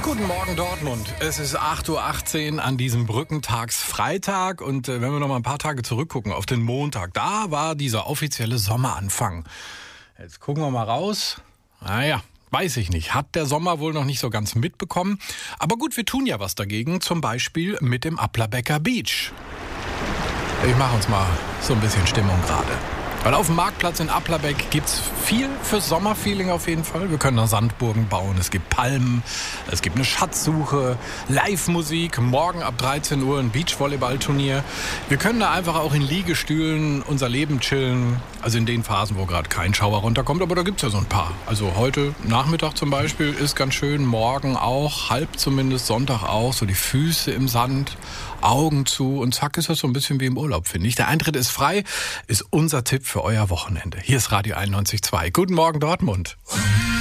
Guten Morgen Dortmund. Es ist 8.18 Uhr an diesem Brückentagsfreitag und wenn wir noch mal ein paar Tage zurückgucken auf den Montag, da war dieser offizielle Sommeranfang. Jetzt gucken wir mal raus. Naja, weiß ich nicht. Hat der Sommer wohl noch nicht so ganz mitbekommen. Aber gut, wir tun ja was dagegen, zum Beispiel mit dem Applerbecker Beach. Ich mache uns mal so ein bisschen Stimmung gerade. Weil auf dem Marktplatz in Applerbeck gibt's viel fürs Sommerfeeling auf jeden Fall. Wir können da Sandburgen bauen, es gibt Palmen, es gibt eine Schatzsuche, Live-Musik, morgen ab 13 Uhr ein Beachvolleyballturnier. Wir können da einfach auch in Liegestühlen unser Leben chillen. Also in den Phasen, wo gerade kein Schauer runterkommt, aber da gibt's ja so ein paar. Also heute Nachmittag zum Beispiel ist ganz schön, morgen auch, halb zumindest, Sonntag auch, so die Füße im Sand, Augen zu und zack ist das so ein bisschen wie im Urlaub, finde ich. Der Eintritt ist frei, ist unser Tipp für euer Wochenende. Hier ist Radio 91.2. Guten Morgen Dortmund.